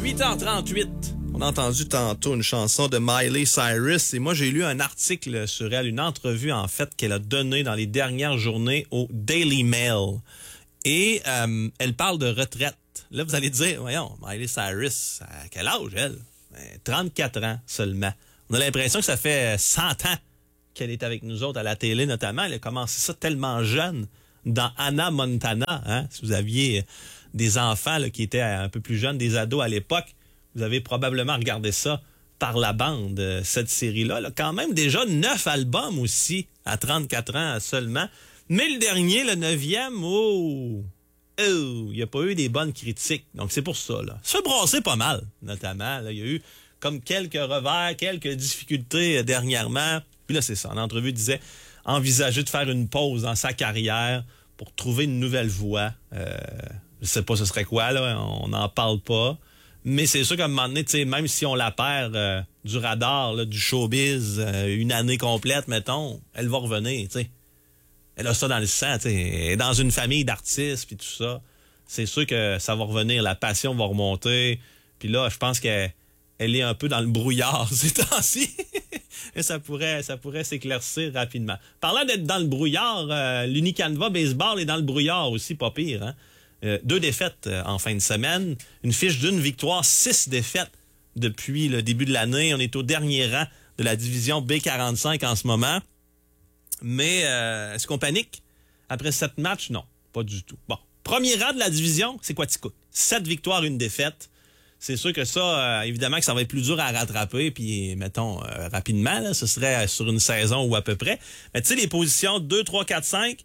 8h38. On a entendu tantôt une chanson de Miley Cyrus et moi j'ai lu un article sur elle, une entrevue en fait qu'elle a donnée dans les dernières journées au Daily Mail. Et elle parle de retraite. Là vous allez dire, voyons, Miley Cyrus, à quel âge elle? 34 ans seulement. On a l'impression que ça fait 100 ans qu'elle est avec nous autres à la télé notamment. Elle a commencé ça tellement jeune dans Hannah Montana. Hein? Si vous aviez des enfants là, qui étaient un peu plus jeunes, des ados à l'époque, vous avez probablement regardé ça par la bande, cette série-là. Là. Quand même déjà 9 albums aussi, à 34 ans seulement. Mais le dernier, le 9e, il n'y a pas eu des bonnes critiques. Donc c'est pour ça. Là. Ça fait brasser pas mal, notamment. Là. Il y a eu comme quelques revers, quelques difficultés dernièrement. Puis là, c'est ça. En entrevue, il disait envisager de faire une pause dans sa carrière pour trouver une nouvelle voie. Je sais pas ce serait quoi, là. On n'en parle pas. Mais c'est sûr qu'à un moment donné, même si on la perd du radar, là, du showbiz, une année complète, mettons, elle va revenir, t'sais. Elle a ça dans le sang, t'sais. Elle est dans une famille d'artistes, puis tout ça. C'est sûr que ça va revenir, la passion va remonter. Puis là, je pense qu'elle est un peu dans le brouillard ces temps-ci. Et ça pourrait s'éclaircir rapidement. Parlant d'être dans le brouillard, l'Unicanva Baseball est dans le brouillard aussi, pas pire, hein? 2 défaites en fin de semaine, une fiche d'une victoire, 6 défaites depuis le début de l'année. On est au dernier rang de la division B45 en ce moment. Mais est-ce qu'on panique? Après 7 matchs, non, pas du tout. Bon, premier rang de la division, c'est Quaticook. 7 victoires, 1 défaite. C'est sûr que ça, évidemment que ça va être plus dur à rattraper, puis mettons rapidement, là, ce serait sur une saison ou à peu près. Mais tu sais, les positions 2, 3, 4, 5...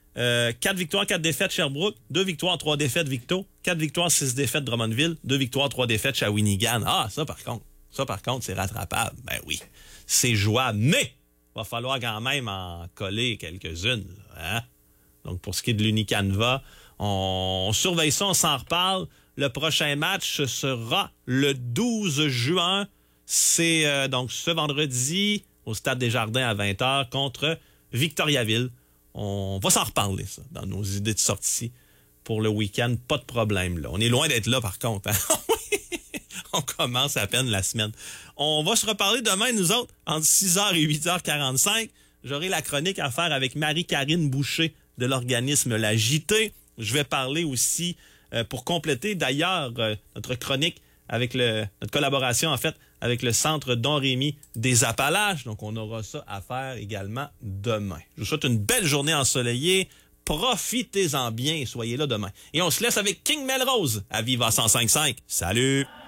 4 victoires, 4 défaites Sherbrooke, 2 victoires, 3 défaites Victo, 4 victoires, 6 défaites Drummondville, 2 victoires, 3 défaites Shawinigan. Ah, ça par contre, c'est rattrapable. Ben oui, c'est jouable, mais va falloir quand même en coller quelques-unes. Hein? Donc pour ce qui est de l'Unicanva, on surveille ça, on s'en reparle. Le prochain match sera le 12 juin. C'est donc ce vendredi au Stade des Jardins à 20h contre Victoriaville. On va s'en reparler, ça, dans nos idées de sortie pour le week-end. Pas de problème, là. On est loin d'être là, par contre. Hein? On commence à peine la semaine. On va se reparler demain, nous autres, entre 6h et 8h45. J'aurai la chronique à faire avec Marie-Karine Boucher de l'organisme La JT. Je vais parler aussi, pour compléter d'ailleurs notre chronique avec notre collaboration, en fait, avec le Centre Don Rémy des Appalaches. Donc, on aura ça à faire également demain. Je vous souhaite une belle journée ensoleillée. Profitez-en bien et soyez là demain. Et on se laisse avec King Melrose à Viva 105.5. Salut!